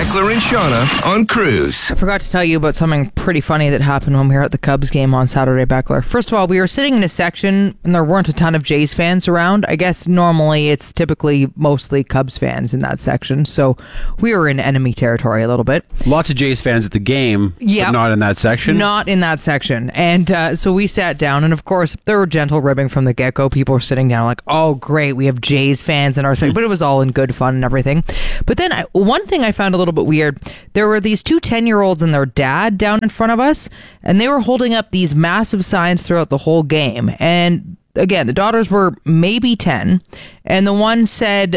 Beckler and Shauna on Cruise. I forgot to tell you about something pretty funny that happened when we were at the Cubs game on Saturday, Beckler. First of all, we were sitting in a section and there weren't a ton of Jays fans around. I guess normally it's typically mostly Cubs fans in that section, so we were in enemy territory a little bit. Lots of Jays fans at the game, Yep. but not in that section. Not in that section. And so we sat down, and of course, there were gentle ribbing from the get-go. People were sitting down like, oh, great, we have Jays fans in our section. But it was all in good fun and everything. But then one thing I found a little bit weird, there were these two 10-year-olds and their dad down in front of us, and they were holding up these massive signs throughout the whole game. And again, the daughters were maybe 10, and the one said,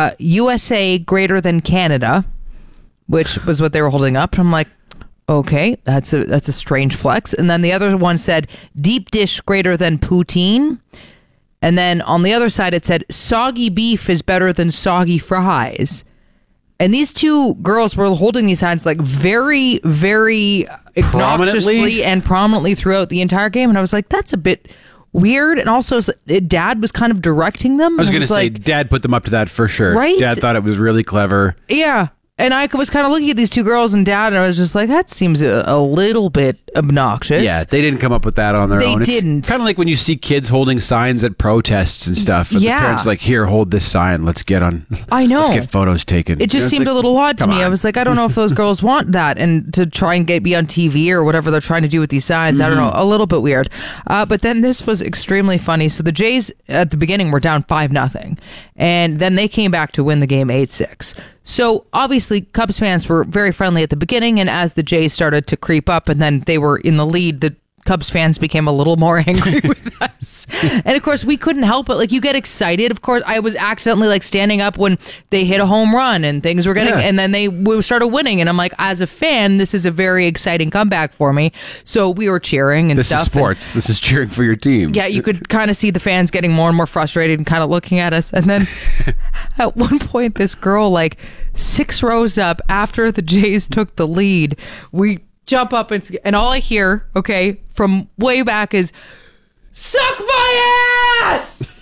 USA greater than Canada, which was what they were holding up. And I'm like, okay, that's a strange flex. And then the other one said, deep dish greater than poutine. And then on the other side, it said, soggy beef is better than soggy fries. And these two girls were holding these signs like very, very obnoxiously and prominently throughout the entire game. And I was like, that's a bit weird. And also, Dad was kind of directing them. I was going to say, Dad put them up to that for sure. Right? Dad thought it was really clever. Yeah. And I was kind of looking at these two girls and Dad, and I was just like, that seems a little bit obnoxious. Yeah, they didn't come up with that on their own. They didn't. Kind of like when you see kids holding signs at protests and stuff. And Yeah. the parents are like, here, hold this sign. Let's get on. I know. Let's get photos taken. It just seemed a little odd to me. I was like, I don't know if those girls want that and to try and be on TV or whatever they're trying to do with these signs. I don't know. A little bit weird. But then this was extremely funny. So the Jays at the beginning were down 5-0. And then they came back to win the game 8-6. So obviously Cubs fans were very friendly at the beginning. And as the Jays started to creep up and then they were in the lead, the Cubs fans became a little more angry with us. And of course, we couldn't help it. Like, you get excited. Of course, I was accidentally like standing up when they hit a home run and things were getting, and then they started winning. And I'm like, as a fan, this is a very exciting comeback for me. So we were cheering and This stuff. is sports. This is cheering for your team. Yeah, you could kind of see the fans getting more and more frustrated and kind of looking at us. And then at one point, this girl, like 6 rows up after the Jays took the lead, we jump up and all I hear, okay, from way back is, suck my ass!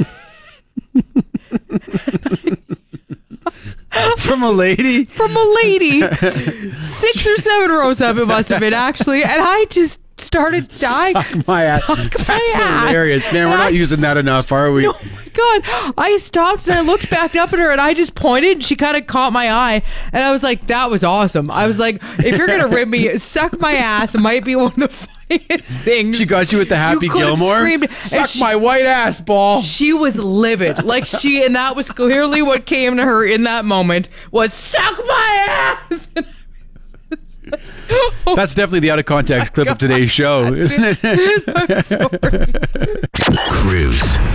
From a lady? From a lady. 6 or 7 rows up, it must have been, actually. And I just started dying. Suck my ass. That's hilarious. Man, we're not using that enough, are we? Oh my God. I stopped and I looked back up at her and I just pointed and she kind of caught my eye and I was like, that was awesome. I was like, if you're going to rib me, suck my ass. It might be one of the funniest things. She got you with the Happy Gilmore? Screamed, suck my white ass, ball. She was livid. And that was clearly what came to her in that moment was, suck my ass. That's definitely the out of context clip of today's show, isn't it? I'm sorry. Cruise.